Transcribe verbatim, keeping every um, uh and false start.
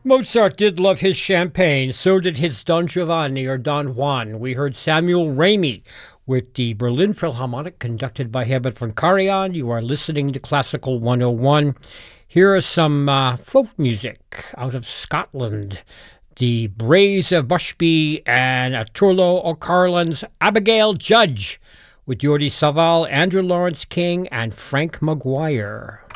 Mozart did love his champagne, so did his Don Giovanni or Don Juan. We heard Samuel Ramey with the Berlin Philharmonic conducted by Herbert von Karajan. You are listening to Classical one oh one. Here are some uh, folk music out of Scotland. The Braes of Bushby and Turlo O'Carlin's Abigail Judge with Jordi Savall, Andrew Lawrence King, and Frank Maguire.